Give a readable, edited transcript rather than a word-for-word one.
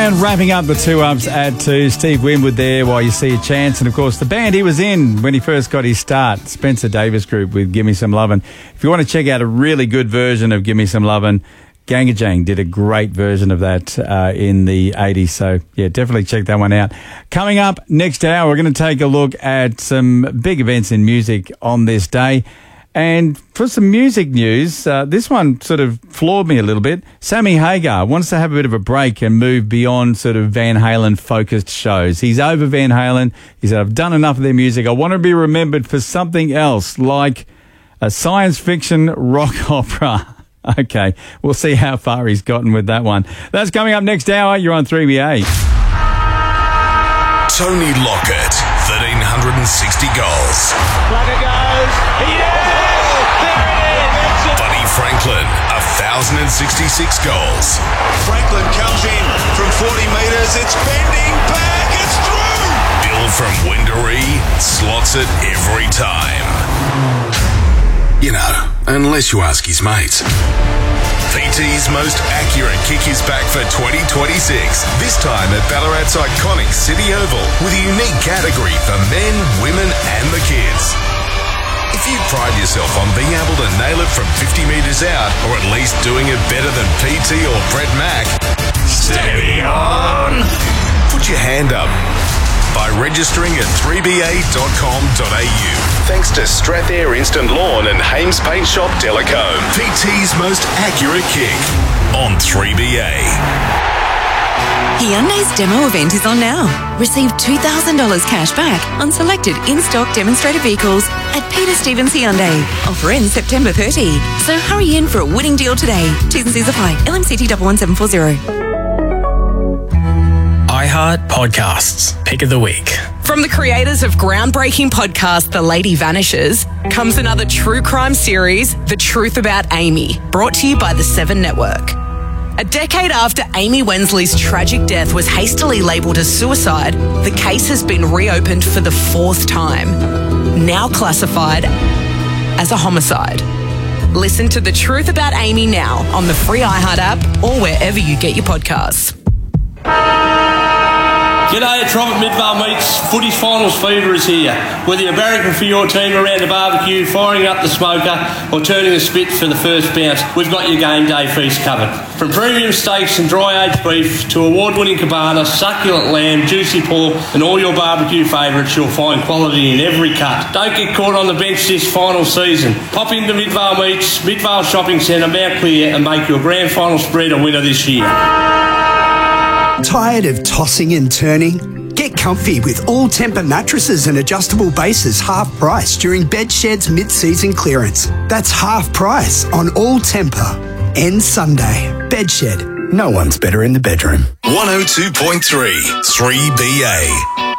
And wrapping up the 2-ups at 2, Steve Winwood there, While You See a Chance. And, of course, the band he was in when he first got his start, Spencer Davis Group with Gimme Some Lovin'. If you want to check out a really good version of Gimme Some Lovin', Gangajang did a great version of that in the 80s. So, yeah, definitely check that one out. Coming up next hour, we're going to take a look at some big events in music on this day. And for some music news, this one sort of floored me a little bit. Sammy Hagar wants to have a bit of a break and move beyond sort of Van Halen-focused shows. He's over Van Halen. He said, I've done enough of their music. I want to be remembered for something else, like a science fiction rock opera. Okay, we'll see how far he's gotten with that one. That's coming up next hour. You're on 3BA. Tony Lockett, 1,360 goals. Plugger goes. Yeah! There it is! Buddy Franklin, 1,066 goals. Franklin comes in from 40 metres. It's bending back. It's through! Bill from Wendouree slots it every time. You know, unless you ask his mates. PT's most accurate kick is back for 2026. This time at Ballarat's iconic City Oval with a unique category for men, women and the kids. If you pride yourself on being able to nail it from 50 metres out, or at least doing it better than PT or Brett Mack, steady on! Put your hand up by registering at 3ba.com.au. Thanks to Strathair Instant Lawn and Hames Paint Shop Delacombe. PT's most accurate kick on 3BA. Hyundai's demo event is on now. Receive $2,000 cash back on selected in-stock demonstrator vehicles at Peter Stevens Hyundai. Offer ends September 30. So hurry in for a winning deal today. T's and C's apply. LMCT 11740. iHeart Podcasts, Pick of the Week. From the creators of groundbreaking podcast The Lady Vanishes comes another true crime series, The Truth About Amy, brought to you by the Seven Network. A decade after Amy Wensley's tragic death was hastily labelled as suicide, the case has been reopened for the 4th time, now classified as a homicide. Listen to The Truth About Amy now on the free iHeart app or wherever you get your podcasts. G'day, it's Robert Midvale Meats. Footy's finals fever is here. Whether you're barracking for your team around the barbecue, firing up the smoker, or turning the spit for the first bounce, we've got your game day feast covered. From premium steaks and dry-aged beef to award-winning cabana, succulent lamb, juicy pork, and all your barbecue favourites, you'll find quality in every cut. Don't get caught on the bench this final season. Pop into Midvale Meats, Midvale Shopping Centre, Mount Clear, and make your grand final spread a winner this year. Tired of tossing and turning? Get comfy with all-temper mattresses and adjustable bases half price during Bedshed's mid-season clearance. That's half price on all-temper. Ends Sunday. Bedshed. No one's better in the bedroom. 102.3 3BA.